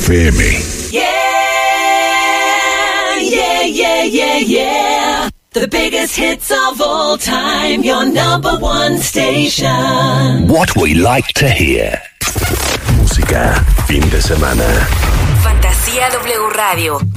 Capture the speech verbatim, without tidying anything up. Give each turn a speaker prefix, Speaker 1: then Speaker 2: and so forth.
Speaker 1: F M.
Speaker 2: Yeah, yeah, yeah, yeah, yeah. The biggest hits of all time, your number one station.
Speaker 3: What we like to hear.
Speaker 1: Música, fin de semana.
Speaker 4: Fantasía W Radio.